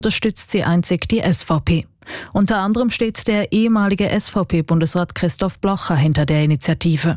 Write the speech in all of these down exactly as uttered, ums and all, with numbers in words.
unterstützt sie einzig die S V P. Unter anderem steht der ehemalige S V P-Bundesrat Christoph Blocher hinter der Initiative.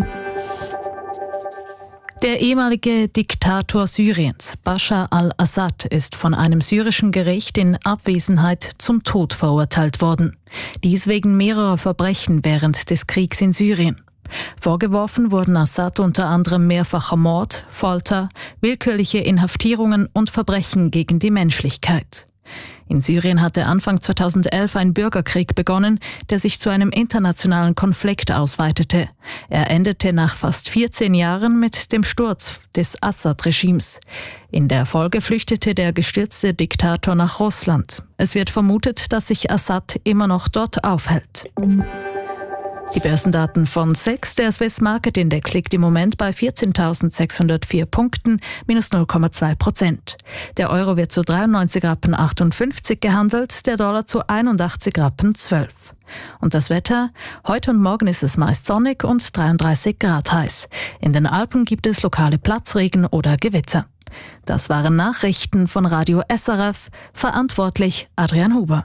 Der ehemalige Diktator Syriens, Bashar al-Assad, ist von einem syrischen Gericht in Abwesenheit zum Tod verurteilt worden. Dies wegen mehrerer Verbrechen während des Kriegs in Syrien. Vorgeworfen wurden Assad unter anderem mehrfacher Mord, Folter, willkürliche Inhaftierungen und Verbrechen gegen die Menschlichkeit. In Syrien hatte Anfang zweitausendelf ein Bürgerkrieg begonnen, der sich zu einem internationalen Konflikt ausweitete. Er endete nach fast vierzehn Jahren mit dem Sturz des Assad-Regimes. In der Folge flüchtete der gestürzte Diktator nach Russland. Es wird vermutet, dass sich Assad immer noch dort aufhält. Die Börsendaten von S E X, der Swiss Market Index, liegt im Moment bei vierzehntausendsechshundertvier Punkten, minus null Komma zwei Prozent. Der Euro wird zu dreiundneunzig Rappen achtundfünfzig gehandelt, der Dollar zu einundachtzig Rappen zwölf. Und das Wetter? Heute und morgen ist es meist sonnig und dreiunddreißig Grad heiß. In den Alpen gibt es lokale Platzregen oder Gewitter. Das waren Nachrichten von Radio S R F, verantwortlich Adrian Huber.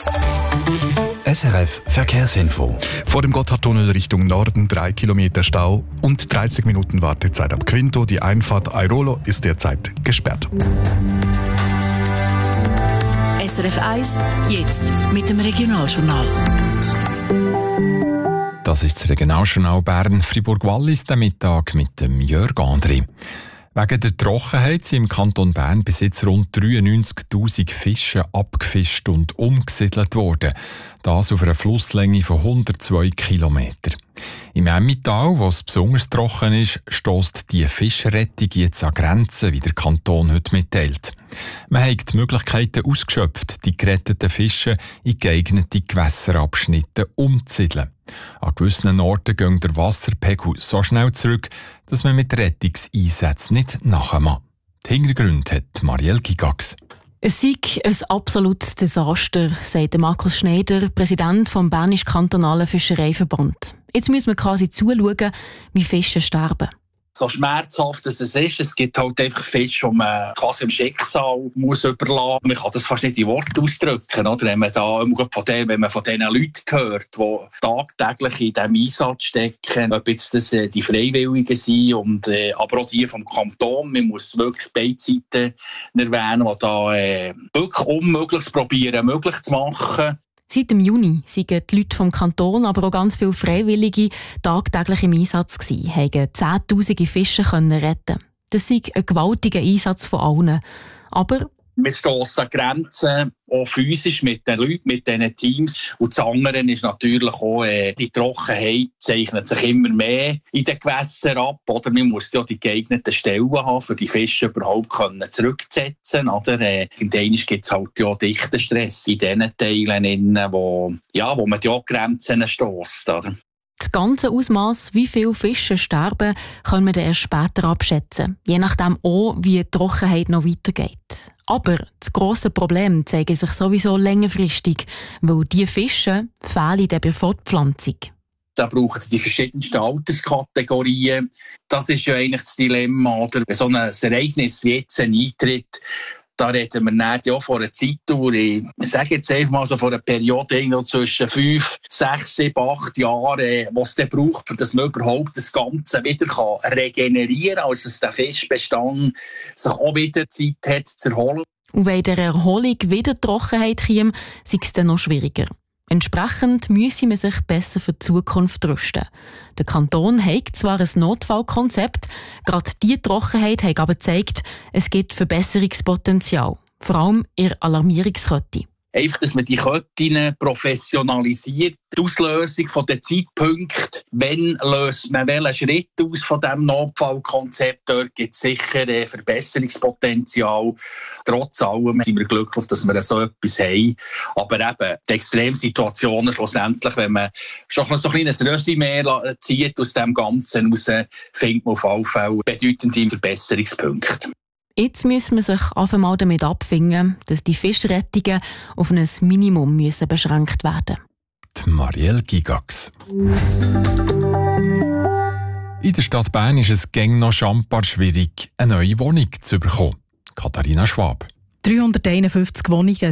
S R F Verkehrsinfo. Vor dem Gotthardtunnel Richtung Norden drei Kilometer Stau und dreißig Minuten Wartezeit ab Quinto. Die Einfahrt Airolo ist derzeit gesperrt. S R F eins, jetzt mit dem Regionaljournal. Das ist das Regionaljournal Bern-Fribourg-Wallis, der Mittag mit dem Jörg André. Wegen der Trockenheit sind im Kanton Bern bis jetzt rund dreiundneunzigtausend Fische abgefischt und umgesiedelt worden. Das auf einer Flusslänge von hundertzwei Kilometern. Im Emmental, wo es besonders trocken ist, stösst die Fischrettung jetzt an Grenzen, wie der Kanton heute mitteilt. Man hat die Möglichkeiten ausgeschöpft, die geretteten Fische in geeignete Gewässerabschnitte umzusiedeln. An gewissen Orten geht der Wasserpegel so schnell zurück, dass man mit Rettungseinsätzen nicht nachmacht. Die Hintergründe hat Marielle Gigax. Es sei ein absolutes Desaster, sagt Markus Schneider, Präsident vom Bernischen Kantonalen Fischereiverband. Jetzt müssen wir quasi zuschauen, wie Fische sterben. So schmerzhaft es ist, es gibt halt einfach Fische, die man quasi im Schicksal muss überlassen muss. Man kann das fast nicht in Worte ausdrücken. Oder? Wenn man da von den, wenn man von diesen Leuten hört, die tagtäglich in diesem Einsatz stecken, ob jetzt das äh, die Freiwilligen sind, und, äh, aber auch die vom Kanton. Man muss wirklich beide Seiten erwähnen, die da äh, wirklich Unmögliches probieren, möglich zu machen. Seit dem Juni waren die Leute vom Kanton, aber auch ganz viele Freiwillige tagtäglich im Einsatz gewesen, haben Zehntausende Fische retten. Das ist ein gewaltiger Einsatz von allen. Aber wir stossen an Grenzen, auch physisch mit den Leuten, mit diesen Teams. Und das andere ist natürlich auch, äh, die Trockenheit zeichnet sich immer mehr in den Gewässern ab. Oder man muss ja die geeigneten Stellen haben, für die Fische überhaupt können zurückzusetzen. Oder? Äh, Irgendwann gibt es halt ja dichten Stress in diesen Teilen, wo, ja, wo man die Grenzen stösst. Oder? Das ganze Ausmaß, wie viele Fische sterben, können wir dann erst später abschätzen. Je nachdem auch, wie die Trockenheit noch weitergeht. Aber das grosse Problem zeigt sich sowieso längerfristig, weil diese Fische fehlen bei der Fortpflanzung. Da brauchen die verschiedensten Alterskategorien. Das ist ja eigentlich das Dilemma. Oder? Wenn so ein Ereignis wie jetzt eintritt, da reden wir nicht ja von einer Zeitdauer, ich sage jetzt einfach mal so von einer Periode zwischen fünf, sechs, sieben, acht Jahren, was es dann braucht, dass man überhaupt das Ganze wieder kann regenerieren kann, also dass der Fischbestand sich auch wieder Zeit hat zu erholen. Und wenn der Erholung wieder Trockenheit kommt, ist es dann noch schwieriger. Entsprechend müsse man sich besser für die Zukunft rüsten. Der Kanton hat zwar ein Notfallkonzept, gerade diese Trockenheit hat aber gezeigt, es gibt Verbesserungspotenzial, vor allem in der Alarmierungskette. Einfach, dass man die Ketten professionalisiert. Die Auslösung der Zeitpunkte, wenn löst man welchen Schritt aus von diesem Notfallkonzept, dort gibt es sicher ein Verbesserungspotenzial. Trotz allem sind wir glücklich, dass wir so etwas haben. Aber eben, die Extremsituationen schlussendlich, wenn man schon so ein kleines Resümee zieht aus dem Ganzen raus, findet man auf alle Fälle bedeutende Verbesserungspunkte. Jetzt müssen wir sich einfach mal damit abfinden, dass die Fischrettungen auf ein Minimum müssen beschränkt werden. Die Marielle Gigax. In der Stadt Bern ist es gäng noch schambar schwierig, eine neue Wohnung zu bekommen. Katharina Schwab. dreihunderteinundfünfzig Wohnungen